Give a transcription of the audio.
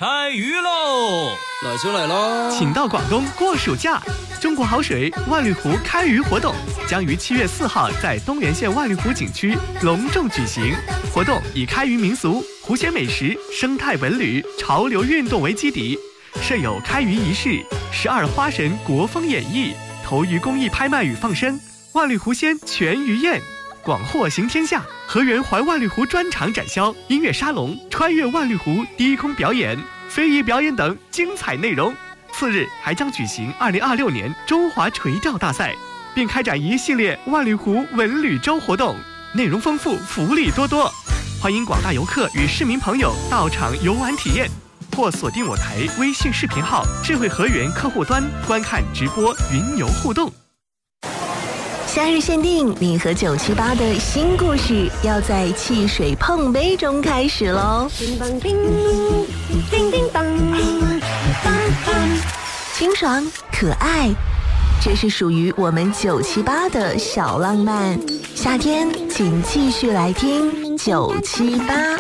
开鱼喽！ 来就来啦！ 请到广东过暑假，中国好水万绿湖开鱼活动将于7月4号在东源县万绿湖景区隆重举行。活动以开渔民俗、湖鲜美食、生态文旅、潮流运动为基底，设有开渔仪式、12花神国风演绎、投鱼公益拍卖与放生、万绿湖鲜全鱼宴、广货行天下、河源环万绿湖专场展销、音乐沙龙、穿越万绿湖低空表演、非遗表演等精彩内容。次日还将举行2026年中华垂钓大赛，并开展一系列万绿湖文旅周活动，内容丰富，福利多多。欢迎广大游客与市民朋友到场游玩体验，或锁定我台微信视频号智慧河源客户端观看直播云游互动。 夏日限定，你和978的新故事要在汽水碰杯中开始喽！ 叮当叮，叮叮当，当当， 清爽可爱，这是属于我们978的小浪漫。夏天，请继续来听978。